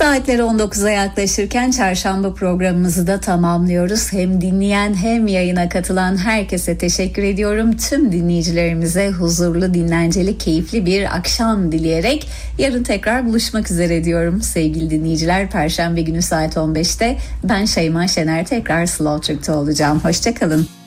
Saatleri 19'a yaklaşırken çarşamba programımızı da tamamlıyoruz. Hem dinleyen hem yayına katılan herkese teşekkür ediyorum. Tüm dinleyicilerimize huzurlu, dinlenceli, keyifli bir akşam dileyerek yarın tekrar buluşmak üzere diyorum. Sevgili dinleyiciler, Perşembe günü saat 15'te ben Şeyma Şener tekrar Slow Türk'te olacağım. Hoşçakalın.